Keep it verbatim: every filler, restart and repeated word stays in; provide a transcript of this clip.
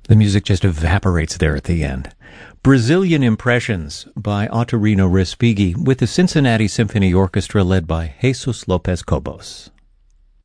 The music just evaporates there at the end. Brazilian Impressions by Ottorino Respighi with the Cincinnati Symphony Orchestra led by Jesus Lopez Cobos.